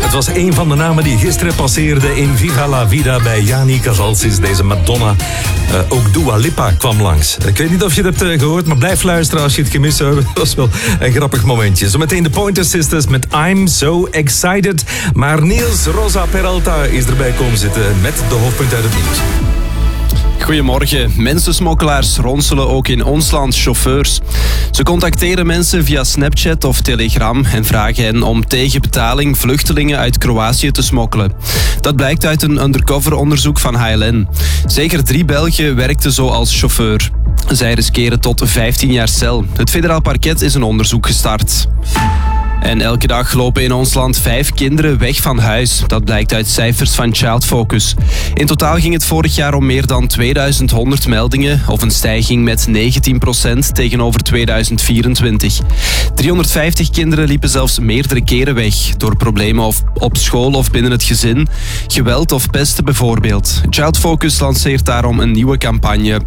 Het was een van de namen die gisteren passeerde in Viva la Vida bij Yanni Casalsis. Deze Madonna. Ook Dua Lipa kwam langs. Ik weet niet of je het hebt gehoord, maar blijf luisteren als je het gemist hebt. Dat was wel een grappig momentje. Zometeen de Pointer Sisters met I'm So Excited. Maar Niels Rosa Peralta is erbij komen zitten met de hoofdpunten uit het nieuws. Goedemorgen. Mensensmokkelaars ronselen ook in ons land chauffeurs. Ze contacteren mensen via Snapchat of Telegram en vragen hen om tegen betaling vluchtelingen uit Kroatië te smokkelen. Dat blijkt uit een undercover onderzoek van HLN. Zeker 3 Belgen werkten zo als chauffeur. Zij riskeren tot 15 jaar cel. Het federaal parket is een onderzoek gestart. En elke dag lopen in ons land 5 kinderen weg van huis. Dat blijkt uit cijfers van Child Focus. In totaal ging het vorig jaar om meer dan 2100 meldingen, of een stijging met 19% tegenover 2024. 350 kinderen liepen zelfs meerdere keren weg, door problemen op school of binnen het gezin, geweld of pesten bijvoorbeeld. Child Focus lanceert daarom een nieuwe campagne.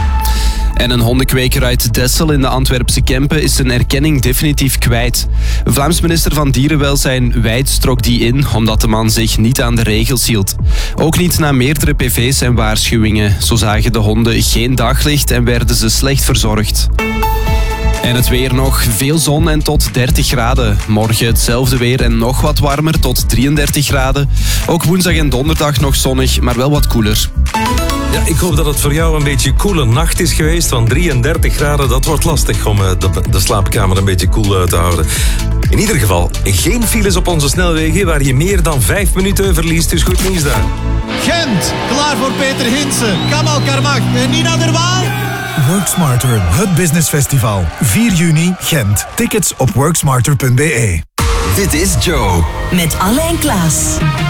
En een hondenkweker uit Dessel in de Antwerpse Kempen is zijn erkenning definitief kwijt. Vlaams minister van Dierenwelzijn Wijts trok die in omdat de man zich niet aan de regels hield. Ook niet na meerdere PV's en waarschuwingen. Zo zagen de honden geen daglicht en werden ze slecht verzorgd. En het weer nog. Veel zon en tot 30 graden. Morgen hetzelfde weer en nog wat warmer tot 33 graden. Ook woensdag en donderdag nog zonnig, maar wel wat koeler. Ja, ik hoop dat het voor jou een beetje koele nacht is geweest. Van 33 graden, dat wordt lastig om de slaapkamer een beetje koel te houden. In ieder geval, geen files op onze snelwegen waar je meer dan 5 minuten verliest. Dus goed nieuws daar. Gent, klaar voor Peter Hinsen, Kamal Karmach en Nina der Waal. Work Smarter, het business festival. 4 juni, Gent. Tickets op worksmarter.be. Dit is Joe. Met Alle en Klaas.